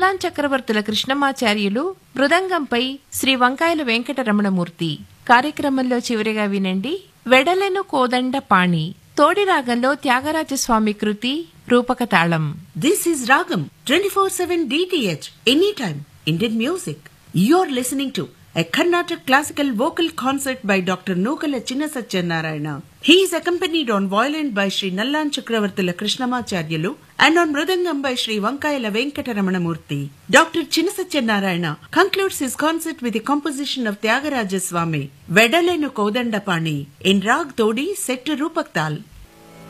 నల్లాన్ చక్రవర్తుల కృష్ణమాచార్యులు, మృదంగంపై శ్రీ వంకాయల వెంకటరమణమూర్తి. కార్యక్రమంలో చివరిగా వినండి వెడలెను కోదండ పాణి, తోడి రాగంలో త్యాగరాజస్వామి కృతి రూపక తాళం. This is Ragam 24/7 DTH anytime Indian music. You're listening to a Carnatic classical vocal concert by Dr. Nukala Chinna Satyanarayana. He is accompanied on violin by Sri Nallan Chakravartula Krishnamacharyalu and on mridangam by Sri Vankayala Venkataramanamurthy. Dr. Chinna Satyanarayana concludes his concert with the composition of Tyagaraja Swami, Vedalenu Kodandapani, in Rag Todi set to Rupak Tal.